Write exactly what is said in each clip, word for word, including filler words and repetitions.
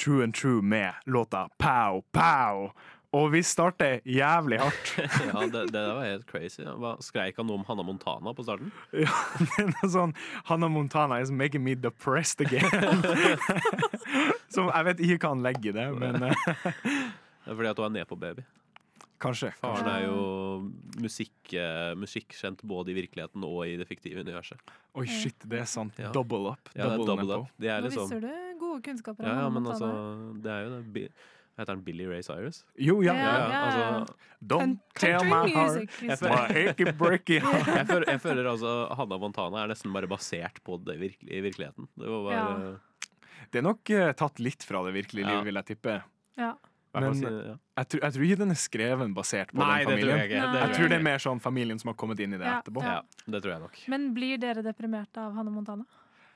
True and True med låta Pow Pow. Og vi starter jævlig hardt. Ja, det, det var helt crazy. Hva, skreik han noe om Hannah Montana på starten? Ja, det er noe sånn Hannah Montana is making me depressed again. Som jeg vet ikke hva han legger i det, men uh, Det er fordi at hun er Nepo-baby. Kanskje. Faren er jo musikk, uh, musikkjent både i virkeligheten og i det fiktive universet. Oi, shit, det er sant. Ja. Double up. Ja, det er Double, double Nepo. up. De er Nå liksom, viser du gode kunnskaper om ja, ja, Hannah men altså, Montana. det er jo det. Bi- Heter han Billy Ray Cyrus? Jo, ja. Ja, ja. altså, Don't Country tell my heart. music, Jeg liksom. føler- My achy breaky heart. jeg, føler, jeg føler altså Hannah Montana er nesten bare basert på det virke, i virkeligheten. Det var bare Ja. Det er nok uh, tatt litt fra det virkelige Ja. livet, vil jeg tippe. Ja. Hva Men si, ja. jeg, tror- jeg tror ikke den er skreven basert på Nei, den det tror familien. jeg ikke. Nei. Det Jeg tror det er mer sånn familien som har kommet inn i det Ja, etterpå. ja. Ja, det tror jeg nok. Men blir dere deprimerte av Hannah Montana?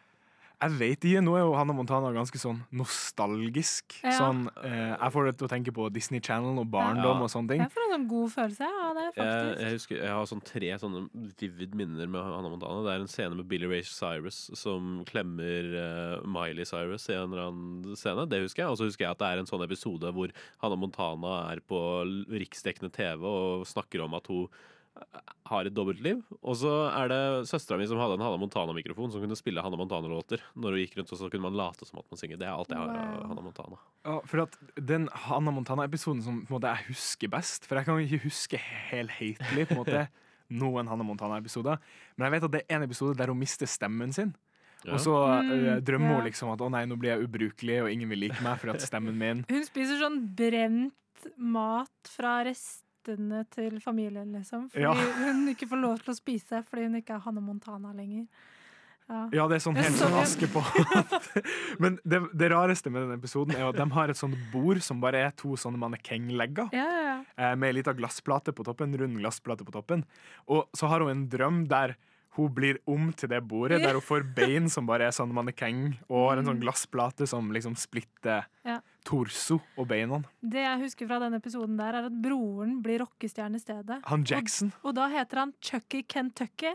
Jeg vet ikke, nå er jo Hannah Montana ganske sånn nostalgisk. Ja. Sånn, eh, jeg får det til å tenke på Disney Channel og barndom Ja. og sånne ting. Jeg får en sånn god følelse av det, Jeg, faktisk. jeg husker Jeg har sånn tre sånne vivid minner med Hannah Montana. Det er en scene med Billy Ray Cyrus som klemmer eh, Miley Cyrus i en eller annen scene. Det husker jeg. Og så husker jeg at det er en sånn episode hvor Hannah Montana er på l- riksdekkende T V og snakker om at hun eh, har et dobbeltliv. Og så er det søstera mi som hadde en Hannah Montana-mikrofon som kunne spille Hannah Montana-låter når hun gikk rundt, og så kunne man late som at man synger. Det er alt jeg har av Wow. Hannah Montana. Ja, for at den Hannah Montana-episoden som på en måte, jeg husker best, for jeg kan jo ikke huske helhetlig på en måte noen Hannah Montana-episoder, men jeg vet at det er en episode der hun mister stemmen sin. Ja. Og så eh, Mm, drømmer hun ja. liksom at å nei, nå blir jeg ubrukelig, og ingen vil like meg for at stemmen min Hun spiser sånn brent mat fra restene til familien, liksom. Fordi Ja. hun ikke får lov til å spise fordi hun ikke er Hannah Montana lenger. Ja. Ja, det er sånn Jeg helt så sånn en- aske på. Men det, det rareste med den episoden er jo at de har et sånt bord som bare er to sånne mannekenglegger. Ja, ja, ja. eh, Med ei lita glassplate på toppen, rund glassplate på toppen. Og så har hun en drøm der hun blir om til det bordet, der hun får bein som bare er sånn mannekeng, og har en sånn glassplate som liksom splitter Ja. torso og beina. Det jeg husker fra den episoden der, er at broren blir rockestjerne i stedet. Han Jackson. Og da heter han Chucky Kentucky.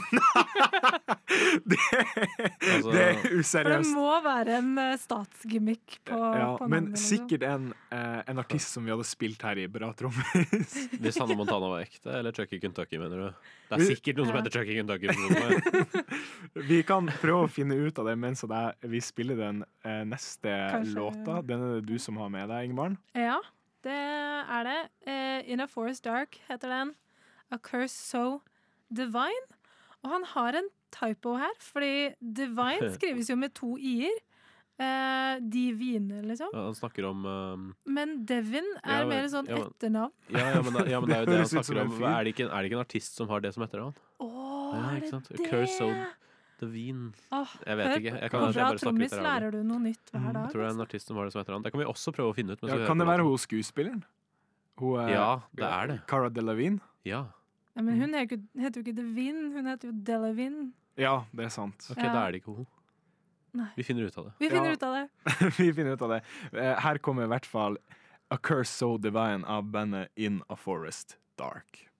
Det, Altså- det er For det useriøst. må være en eh, statsgimmick på, Ja, på men navnet, liksom. sikkert en, eh, en artist som vi hadde spilt her i Bra trommis. Hvis Hannah Montana var ekte, eller Chucky Kentucky, mener du? Det er Vi- sikkert noen som Ja. heter Chucky Kentucky. men- Vi kan prøve å finne ut av det mens at jeg- vi spiller den eh, neste Kanskje- låta. Den er det du som har med deg, Ingeborg. Ja, det er det. Eh, In a Forest Dark heter den. A Curse So Divine. Og han har en typo her, fordi Divine skrives jo med to i-er. Eh, divine, liksom. Ja, han snakker om um, Men Devin er Ja, men- mer sånn ja, men- etternavn. ja, ja, men, ja, men det er jo Det det han høres ut som snakker en om. fyr. Er det, ikke, er det ikke en artist som har det som etternavn? Å, Ja, er ikke det sant? det? Curse So Divine. Åh, Jeg vet hør ikke. på- Jeg kan på kanskje Bra bare snakke litt trommis der av det. lærer du noe nytt hver Mm, dag. Jeg tror det er en altså. artist som har det som etternavn. Det kan vi også prøve å finne ut. mens Ja, vi hører kan det på være låten. hun skuespilleren? Hun, eh, Ja, det er det. Cara Delevingne? Ja. Ja, men hun heter jo heter jo ikke Devin, hun heter jo Delavin. Ja, det er sant. Ok, Ja. da er det ikke hun. Nei. Vi finner ut av det. Vi finner Ja. ut av det. Vi finner ut av det. Eh, Her kommer i hvert fall A Curse So Divine av bandet In a Forest Dark.